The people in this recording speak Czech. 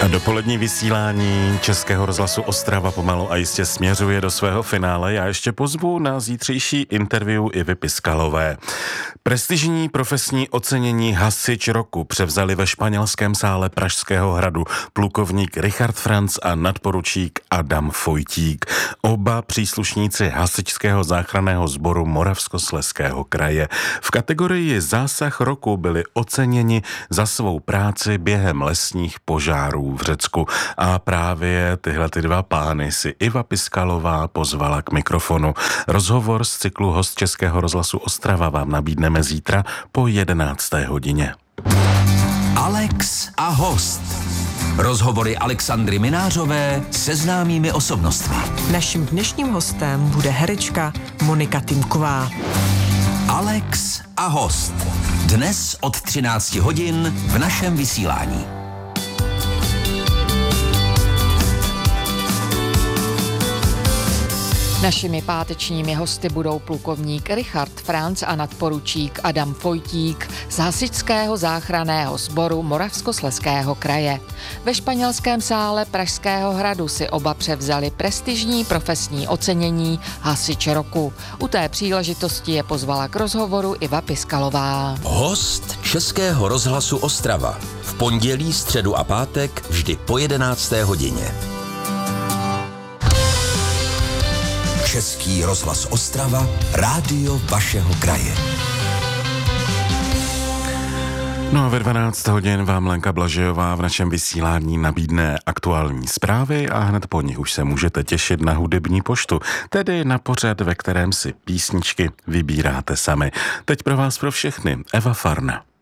Dopolední vysílání Českého rozhlasu Ostrava pomalu a jistě směřuje do svého finále. Já ještě pozvu na zítřejší interview Ivy Piskalové. Prestižní profesní ocenění Hasič roku převzali ve španělském sále Pražského hradu plukovník Richard Franc a nadporučík Adam Fojtík. Oba příslušníci Hasičského záchranného sboru Moravskoslezského kraje. V kategorii Zásah roku byli oceněni za svou práci během lesních požárů v Řecku. A právě tyhle dva pány si Iva Piskalová pozvala k mikrofonu. Rozhovor z cyklu Host Českého rozhlasu Ostrava vám nabídneme zítra po 11. hodině. Alex a host. Rozhovory Alexandry Minářové se známými osobnostmi. Naším dnešním hostem bude herečka Monika Tymková. Alex a host. Dnes od 13 hodin v našem vysílání. Našimi pátečními hosty budou plukovník Richard Franc a nadporučík Adam Fojtík z Hasičského záchranného sboru Moravskoslezského kraje. Ve španělském sále Pražského hradu si oba převzali prestižní profesní ocenění Hasič roku. U té příležitosti je pozvala k rozhovoru Iva Piskalová. Host Českého rozhlasu Ostrava. V pondělí, středu a pátek vždy po 11. hodině. Český rozhlas Ostrava, rádio vašeho kraje. No a ve 12 hodin vám Lenka Blažejová v našem vysílání nabídne aktuální zprávy a hned po nich už se můžete těšit na hudební poštu, tedy na pořad, ve kterém si písničky vybíráte sami. Teď pro vás pro všechny Eva Farna.